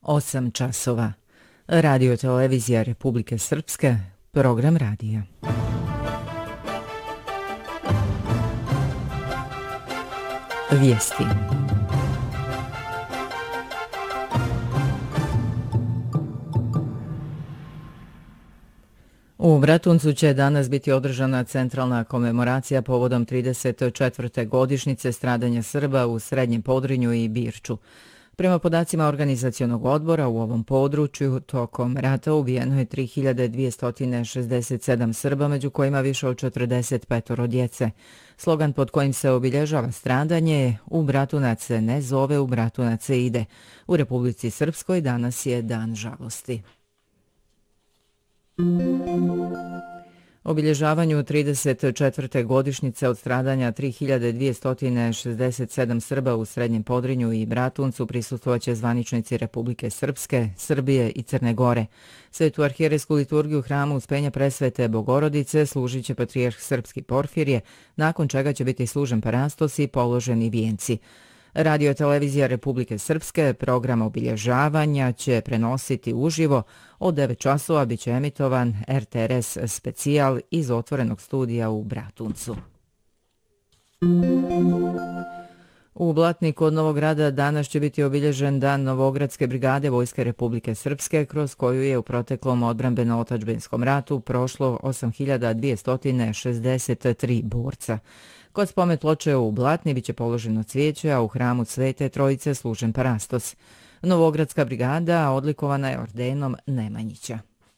8 časova. Radio televizija Republike Srpske, program radija. Vijesti. U Bratuncu će danas biti održana centralna komemoracija povodom 34. godišnjice stradanja Srba u Srednjem Podrinju i Birču. Prema podacima organizacionog odbora, u ovom području tokom rata ubijeno je 3267 Srba, među kojima više od 45 djece. Slogan pod kojim se obilježava stradanje je "U Bratunac se ne zove, u Bratunac se ide". U Republici Srpskoj danas je dan žalosti. Obilježavanju 34. godišnjice od stradanja 3267 Srba u Srednjem Podrinju i Bratuncu prisustvovaće zvaničnici Republike Srpske, Srbije i Crne Gore. Svetu arhijerejsku liturgiju hramu Uspenja Presvete Bogorodice služit će patrijarh srpski Porfirije, nakon čega će biti služen parastos i položeni vijenci. Radio televizija Republike Srpske program obilježavanja će prenositi uživo. Od 9 časova bit će emitovan RTRS specijal iz otvorenog studija u Bratuncu. U Blatniku kod Novog Grada danas će biti obilježen Dan Novogradske brigade Vojske Republike Srpske, kroz koju je u proteklom odbrambeno-otadžbinskom ratu prošlo 8263 borca. Kod spomen ploče u Blatni biće položeno cvijeće, a u hramu Svete Trojice služen parastos. Novogradska brigada odlikovana je ordenom Nemanjića.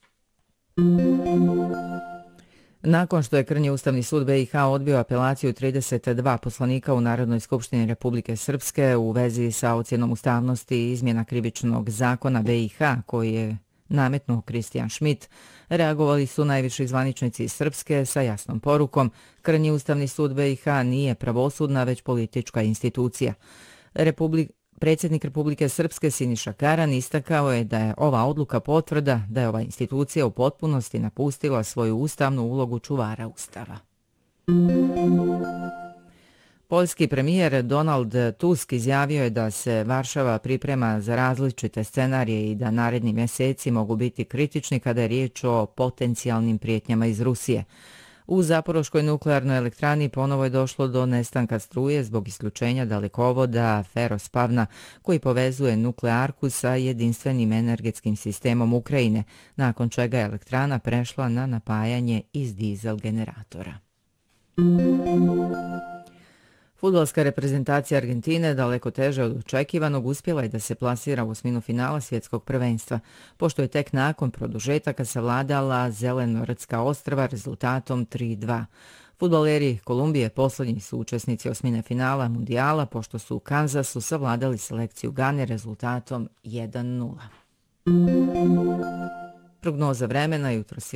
Nakon što je Krnji Ustavni sud BiH odbio apelaciju 32 poslanika u Narodnoj skupštini Republike Srpske u vezi sa ocjenom ustavnosti i izmjena krivičnog zakona BiH koji je nametnuo Kristijan Šmit, reagovali su najviši zvaničnici iz Srpske sa jasnom porukom: Krnji Ustavni sud BiH nije pravosudna, već politička institucija. Predsjednik Republike Srpske Siniša Karan istakao je da je ova odluka potvrda da je ova institucija u potpunosti napustila svoju ustavnu ulogu čuvara Ustava. Poljski premijer Donald Tusk izjavio je da se Varšava priprema za različite scenarije i da naredni mjeseci mogu biti kritični kada je riječ o potencijalnim prijetnjama iz Rusije. U Zaporoškoj nuklearnoj elektrani ponovo je došlo do nestanka struje zbog isključenja dalekovoda Ferospavna koji povezuje nuklearku sa jedinstvenim energetskim sistemom Ukrajine, nakon čega je elektrana prešla na napajanje iz dizel generatora. Fudbalska reprezentacija Argentine daleko teže od očekivanog uspjela je da se plasira u osminu finala svjetskog prvenstva, pošto je tek nakon produžetaka savladala Zelenorodska ostrva rezultatom 3:2. Fudbaleri Kolumbije posljednji su učesnici osmine finala mundijala, pošto su u Kansasu savladali selekciju Gane rezultatom 1:0. Prognoza vremena jutros